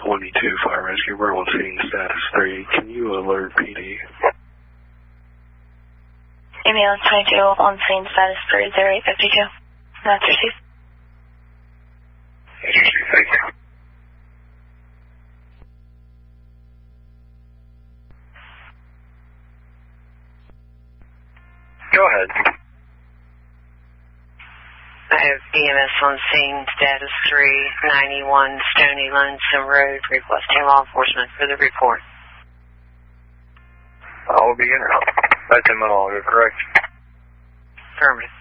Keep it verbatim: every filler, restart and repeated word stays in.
twenty-two, Fire Rescue, we're on scene status three. Can you alert P D? Ambulance twenty-two on scene status three zero eight five two. That's received. That's received, thank you. Go ahead. I have E M S on scene, status three ninety-one Stony Lonesome Road, requesting law enforcement for the report. I will be in. That's in Monolga, correct? Affirmative.